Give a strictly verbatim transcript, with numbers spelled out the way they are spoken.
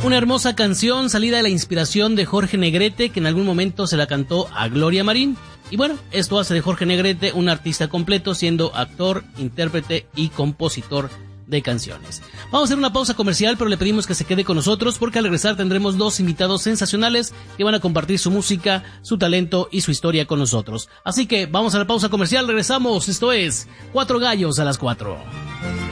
Una hermosa canción salida de la inspiración de Jorge Negrete, que en algún momento se la cantó a Gloria Marín. Y bueno, esto hace de Jorge Negrete un artista completo, siendo actor, intérprete y compositor de canciones. Vamos a hacer una pausa comercial, pero le pedimos que se quede con nosotros porque al regresar tendremos dos invitados sensacionales que van a compartir su música, su talento y su historia con nosotros. Así que vamos a la pausa comercial, regresamos. Esto es Cuatro Gallos a las Cuatro.